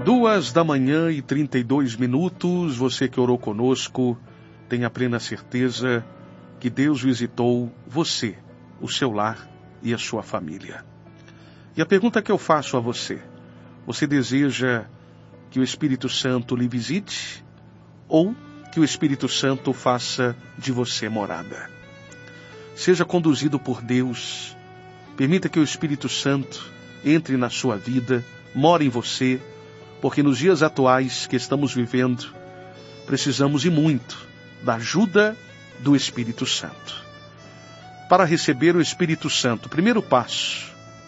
2h32. Você que orou conosco, tenha plena certeza que Deus visitou você, o seu lar e a sua família. E a pergunta que eu faço a você: você deseja que o Espírito Santo lhe visite ou que o Espírito Santo faça de você morada? Seja conduzido por Deus. Permita que o Espírito Santo entre na sua vida, more em você, porque nos dias atuais que estamos vivendo, precisamos e muito da ajuda do Espírito Santo. Para receber o Espírito Santo, o primeiro passo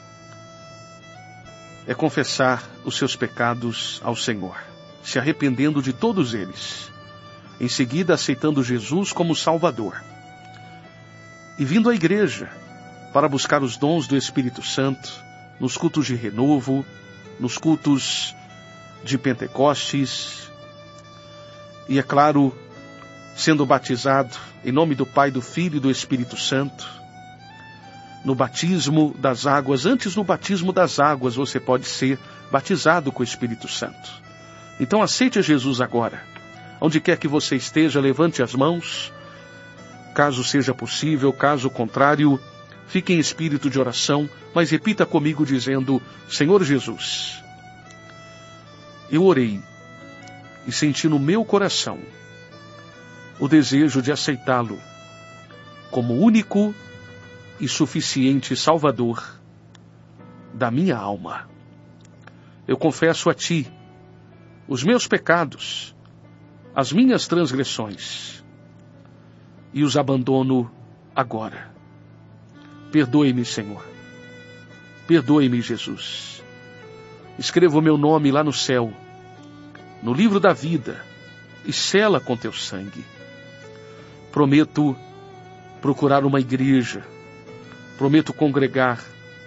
é confessar os seus pecados ao Senhor, se arrependendo de todos eles. Em seguida, aceitando Jesus como Salvador. E vindo à igreja para buscar os dons do Espírito Santo, nos cultos de renovo, nos cultos de Pentecostes. E é claro, sendo batizado em nome do Pai, do Filho e do Espírito Santo. No batismo das águas, antes no batismo das águas, você pode ser batizado com o Espírito Santo. Então aceite a Jesus agora. Onde quer que você esteja, levante as mãos. Caso seja possível, caso contrário, fique em espírito de oração, mas repita comigo dizendo: Senhor Jesus, eu orei e senti no meu coração o desejo de aceitá-lo como único e suficiente Salvador da minha alma. Eu confesso a Ti os meus pecados, as minhas transgressões, e os abandono agora. Perdoe-me, Senhor. Perdoe-me, Jesus. Escreva o meu nome lá no céu, no livro da vida, e sela com Teu sangue. Prometo procurar uma igreja. Prometo congregar.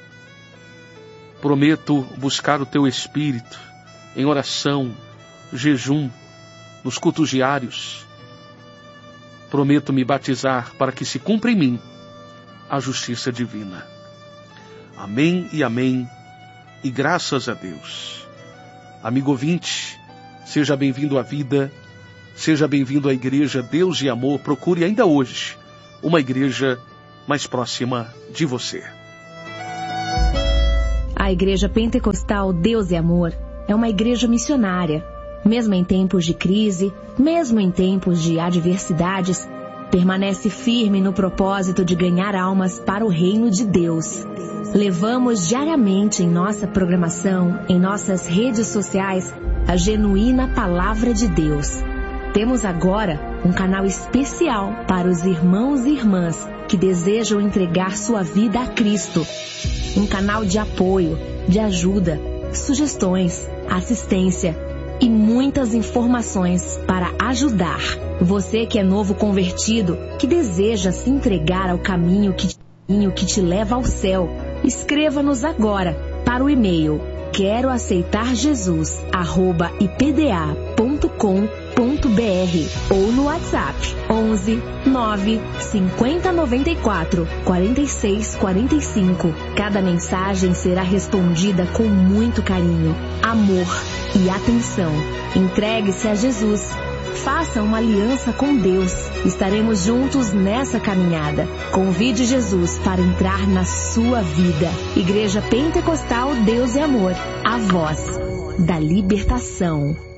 Prometo buscar o Teu Espírito em oração, jejum, nos cultos diários. Prometo me batizar para que se cumpra em mim a justiça divina. Amém e amém, e graças a Deus. Amigo ouvinte, seja bem-vindo à vida, seja bem-vindo à Igreja Deus e Amor. Procure ainda hoje uma igreja mais próxima de você. A Igreja Pentecostal Deus e Amor é uma igreja missionária. Mesmo em tempos de crise, mesmo em tempos de adversidades, permanece firme no propósito de ganhar almas para o reino de Deus. Levamos diariamente em nossa programação, em nossas redes sociais, a genuína Palavra de Deus. Temos agora um canal especial para os irmãos e irmãs que desejam entregar sua vida a Cristo. Um canal de apoio, de ajuda, sugestões, assistência e muitas informações para ajudar. Você que é novo convertido, que deseja se entregar ao caminho que te leva ao céu, escreva-nos agora para o e-mail queroaceitarjesus@ipda.com.br ou no WhatsApp 11 9 50 94 46 45. Cada mensagem será respondida com muito carinho, amor e atenção. Entregue-se a Jesus. Faça uma aliança com Deus. Estaremos juntos nessa caminhada. Convide Jesus para entrar na sua vida. Igreja Pentecostal Deus e Amor, a voz da libertação.